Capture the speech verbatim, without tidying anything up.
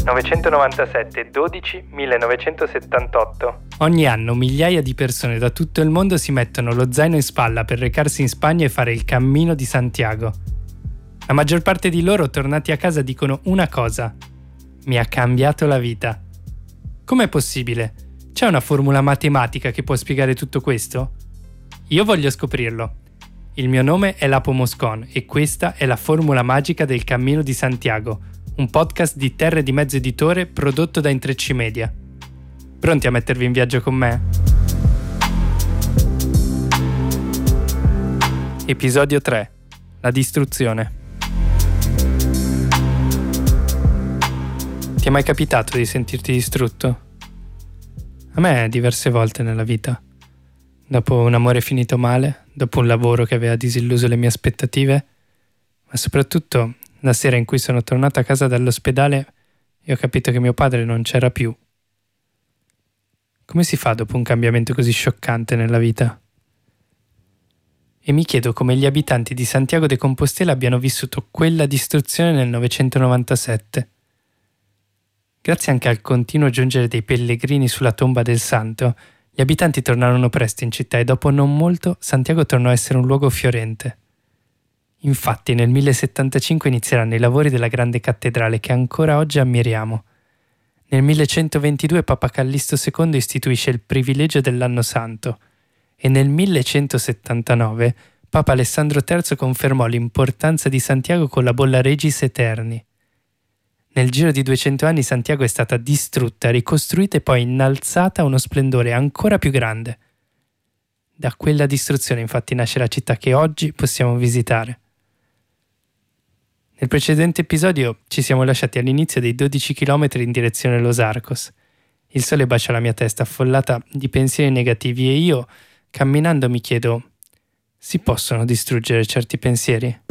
novecentonovantasette dodici millenovecentosettantotto. Ogni anno migliaia di persone da tutto il mondo si mettono lo zaino in spalla per recarsi in Spagna e fare il Cammino di Santiago. La maggior parte di loro, tornati a casa, dicono una cosa: mi ha cambiato la vita. Com'è possibile? C'è una formula matematica che può spiegare tutto questo? Io voglio scoprirlo. Il mio nome è Lapo Moscon e questa è la formula magica del Cammino di Santiago, un podcast di Terre di Mezzo Editore prodotto da Intrecci Media. Pronti a mettervi in viaggio con me? Episodio tre. La distruzione. Ti è mai capitato di sentirti distrutto? A me diverse volte nella vita. Dopo un amore finito male, dopo un lavoro che aveva disilluso le mie aspettative, ma soprattutto la sera in cui sono tornato a casa dall'ospedale e ho capito che mio padre non c'era più. Come si fa dopo un cambiamento così scioccante nella vita? E mi chiedo come gli abitanti di Santiago de Compostela abbiano vissuto quella distruzione nel novecentonovantasette. Grazie anche al continuo giungere dei pellegrini sulla tomba del santo, gli abitanti tornarono presto in città e dopo non molto Santiago tornò a essere un luogo fiorente. Infatti nel millesettantacinque inizieranno i lavori della grande cattedrale che ancora oggi ammiriamo. Nel millecentoventidue Papa Callisto secondo istituisce il privilegio dell'anno santo e nel millecentosettantanove Papa Alessandro terzo confermò l'importanza di Santiago con la bolla Regis Aeterni. Nel giro di duecento anni Santiago è stata distrutta, ricostruita e poi innalzata a uno splendore ancora più grande. Da quella distruzione infatti nasce la città che oggi possiamo visitare. Nel precedente episodio ci siamo lasciati all'inizio dei dodici chilometri in direzione Los Arcos. Il sole bacia la mia testa affollata di pensieri negativi e io, camminando, mi chiedo: si possono distruggere certi pensieri?